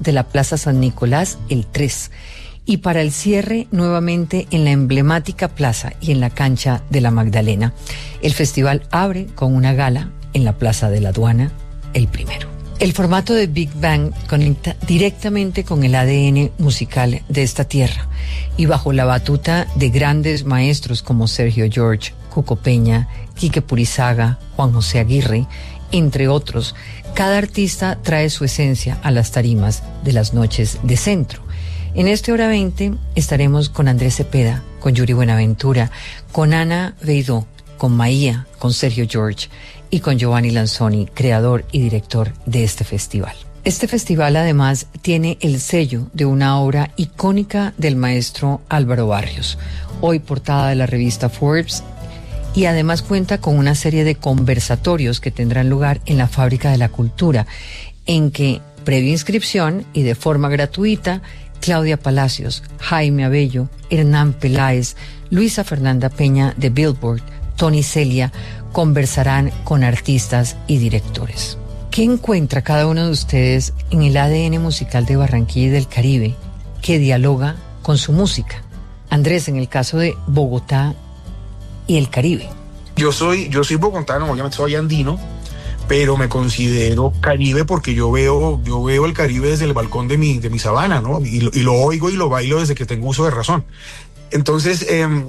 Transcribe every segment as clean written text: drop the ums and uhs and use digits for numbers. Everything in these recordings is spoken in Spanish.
de la Plaza San Nicolás el 3. Y para el cierre, nuevamente en la emblemática plaza y en la cancha de la Magdalena. El festival abre con una gala en la Plaza de la Aduana el 1. El formato de Big Bang conecta directamente con el ADN musical de esta tierra y bajo la batuta de grandes maestros como Sergio George, Cuco Peña, Quique Purizaga, Juan José Aguirre, entre otros, cada artista trae su esencia a las tarimas de las noches de centro. En este Hora 20 estaremos con Andrés Cepeda, con Yuri Buenaventura, con Ana Beidó, con Maía, con Sergio George y con Giovanni Lanzoni, creador y director de este festival. Este festival además tiene el sello de una obra icónica del maestro Álvaro Barrios, hoy portada de la revista Forbes, y además cuenta con una serie de conversatorios que tendrán lugar en la Fábrica de la Cultura, en que, previa inscripción y de forma gratuita, Claudia Palacios, Jaime Abello, Hernán Peláez, Luisa Fernanda Peña de Billboard, Tony Celia, conversarán con artistas y directores. ¿Qué encuentra cada uno de ustedes en el ADN musical de Barranquilla y del Caribe que dialoga con su música? Andrés, en el caso de Bogotá y el Caribe. Yo soy bogotano, obviamente soy andino, pero me considero Caribe porque yo veo el Caribe desde el balcón de mi sabana, ¿no? Y lo oigo y lo bailo desde que tengo uso de razón. Entonces, en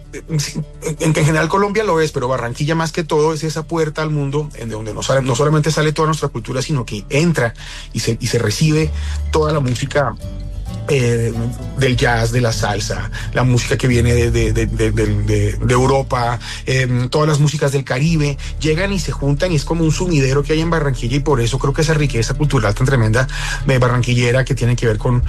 general Colombia lo es, pero Barranquilla más que todo es esa puerta al mundo en donde no solamente sale toda nuestra cultura, sino que entra y se recibe toda la música del jazz, de la salsa, la música que viene de Europa, todas las músicas del Caribe, llegan y se juntan y es como un sumidero que hay en Barranquilla, y por eso creo que esa riqueza cultural tan tremenda de barranquillera que tiene que ver con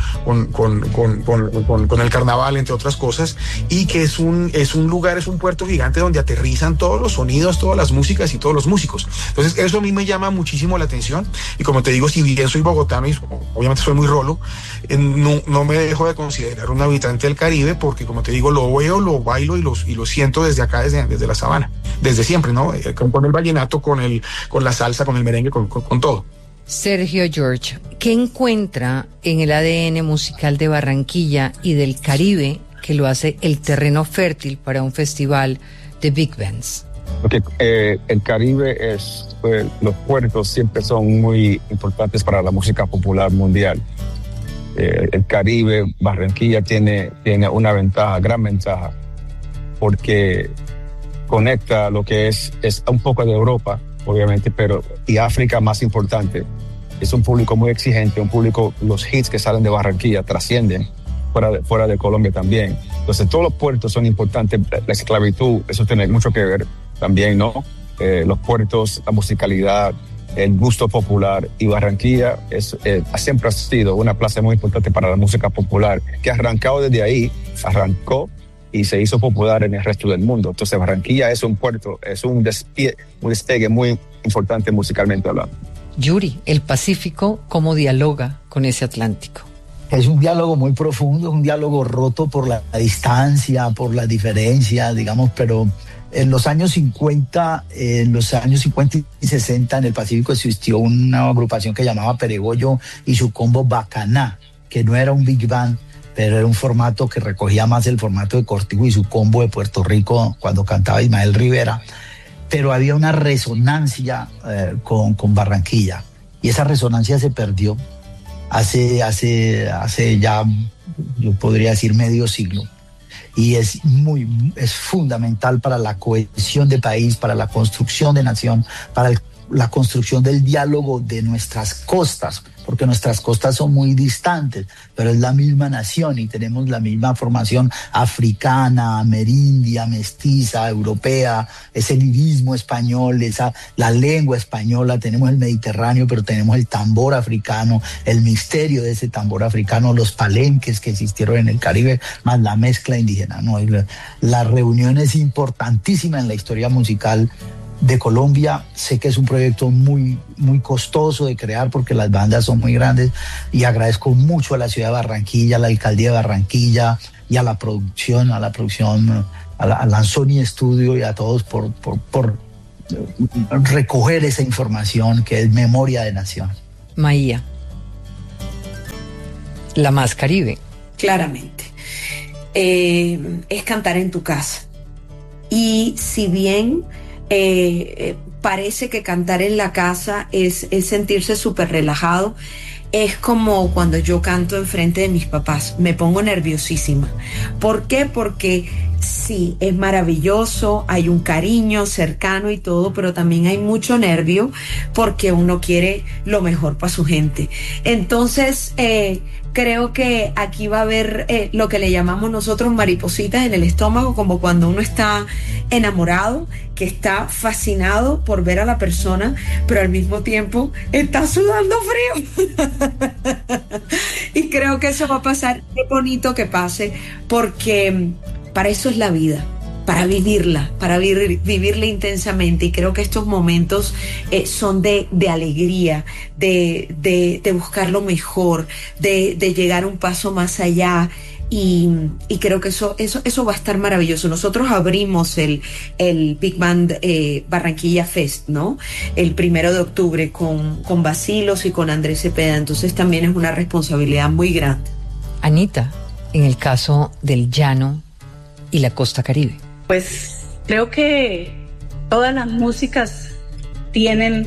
el carnaval, entre otras cosas, y que es un lugar, es un puerto gigante donde aterrizan todos los sonidos, todas las músicas y todos los músicos. Entonces eso a mí me llama muchísimo la atención, y como te digo, si bien soy bogotano y obviamente soy muy rolo, no me dejo de considerar un habitante del Caribe, porque como te digo, lo veo, lo bailo y lo siento desde acá, desde la sabana, desde siempre, ¿no? Con el vallenato, con la salsa, con el merengue, con todo. Sergio George, ¿qué encuentra en el ADN musical de Barranquilla y del Caribe que lo hace el terreno fértil para un festival de Big Bands? Porque el Caribe los puertos siempre son muy importantes para la música popular mundial. El Caribe, Barranquilla tiene una gran ventaja, porque conecta lo que es un poco de Europa, obviamente, y África más importante. Es un público muy exigente, un público, los hits que salen de Barranquilla trascienden fuera de Colombia también. Entonces todos los puertos son importantes. La esclavitud, eso tiene mucho que ver también, ¿no? Los puertos, la musicalidad, el gusto popular, y Barranquilla siempre ha sido una plaza muy importante para la música popular, que arrancó y se hizo popular en el resto del mundo. Entonces Barranquilla es un puerto, es un despegue muy importante musicalmente hablando. Yuri, el Pacífico, ¿cómo dialoga con ese Atlántico? Es un diálogo muy profundo, un diálogo roto por la distancia, por la diferencia, digamos, pero en los años 50 y 60 en el Pacífico existió una agrupación que llamaba Peregoyo y su combo Bacaná, que no era un big band, pero era un formato que recogía más el formato de Cortijo y su combo de Puerto Rico cuando cantaba Ismael Rivera, pero había una resonancia con Barranquilla, y esa resonancia se perdió hace ya, yo podría decir, medio siglo. Y es fundamental para la cohesión de país, para la construcción de nación, para la construcción del diálogo de nuestras costas, porque nuestras costas son muy distantes, pero es la misma nación y tenemos la misma formación africana, amerindia, mestiza, europea, ese lirismo español, la lengua española, tenemos el Mediterráneo, pero tenemos el tambor africano, el misterio de ese tambor africano, los palenques que existieron en el Caribe, más la mezcla indígena, ¿no? La reunión es importantísima en la historia musical de Colombia. Sé que es un proyecto muy, muy costoso de crear porque las bandas son muy grandes, y agradezco mucho a la ciudad de Barranquilla, a la alcaldía de Barranquilla y a la producción, a Lanzoni Studio y a todos por recoger esa información que es memoria de nación. Maía. la más Caribe. Claramente. Es cantar en tu casa. Y si bien parece que cantar en la casa es sentirse súper relajado, es como cuando yo canto enfrente de mis papás, me pongo nerviosísima. ¿Por qué? Porque sí, es maravilloso, hay un cariño cercano y todo, pero también hay mucho nervio porque uno quiere lo mejor para su gente. Entonces, creo que aquí va a haber lo que le llamamos nosotros maripositas en el estómago, como cuando uno está enamorado, que está fascinado por ver a la persona, pero al mismo tiempo está sudando frío. Y creo que eso va a pasar. Qué bonito que pase, porque para eso es la vida, para vivirla, vivirla intensamente. Y creo que estos momentos son de alegría, de buscar lo mejor, de llegar un paso más allá. Y creo que eso va a estar maravilloso. Nosotros abrimos el Big Band Barranquilla Fest, ¿no? El 1 de octubre con Bacilos y con Andrés Cepeda. Entonces también es una responsabilidad muy grande. Anita, en el caso del llano y la costa Caribe. Pues creo que todas las músicas tienen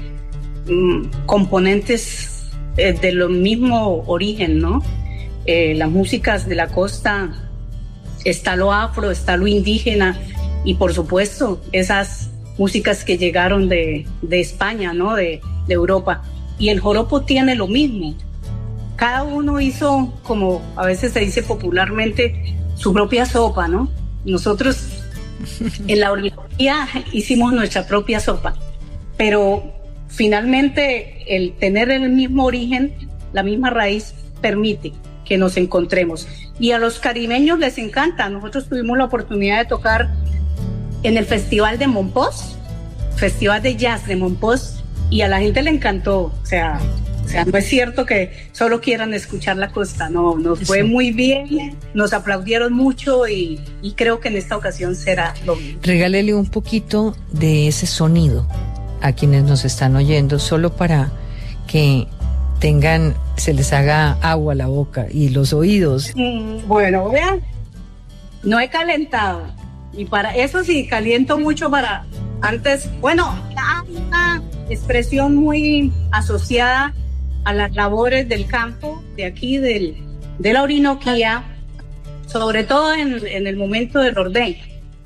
componentes de lo mismo origen, ¿no? Las músicas de la costa, está lo afro, está lo indígena y por supuesto esas músicas que llegaron de España, ¿no? De Europa. Y el joropo tiene lo mismo. Cada uno hizo, como a veces se dice popularmente, su propia sopa, ¿no? Nosotros en la orinoquía hicimos nuestra propia sopa, pero finalmente el tener el mismo origen, la misma raíz, permite que nos encontremos. Y a los caribeños les encanta. Nosotros tuvimos la oportunidad de tocar en el Festival de Mompox, Festival de Jazz de Mompox, y a la gente le encantó. O sea, no es cierto que solo quieran escuchar la costa, no, nos fue muy bien, nos aplaudieron mucho y creo que en esta ocasión será lo mismo. Regálele un poquito de ese sonido a quienes nos están oyendo, solo para que se les haga agua a la boca y los oídos. Bueno, vean, no he calentado y para eso sí, caliento mucho para antes. Bueno, hay una expresión muy asociada a las labores del campo, de aquí, de la Orinoquía, sobre todo en el momento del ordeño.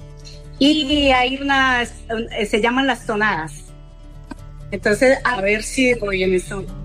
Y hay se llaman las tonadas. Entonces, a ver si voy en eso.